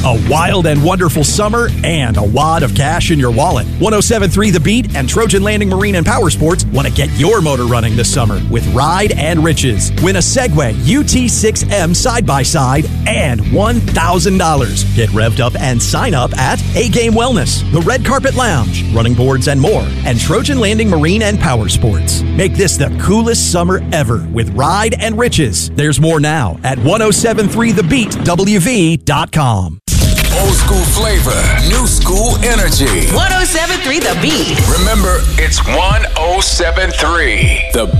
A wild and wonderful summer and a wad of cash in your wallet. 107.3 The Beat and Trojan Landing Marine and Power Sports want to get your motor running this summer with Ride and Riches. Win a Segway UT6M side-by-side and $1,000. Get revved up and sign up at A-Game Wellness, the Red Carpet Lounge, Running Boards and more, and Trojan Landing Marine and Power Sports. Make this the coolest summer ever with Ride and Riches. There's more now at 1073thebeatwv.com. Old school flavor, new school energy. 1073 The Beat. Remember, it's 1073 The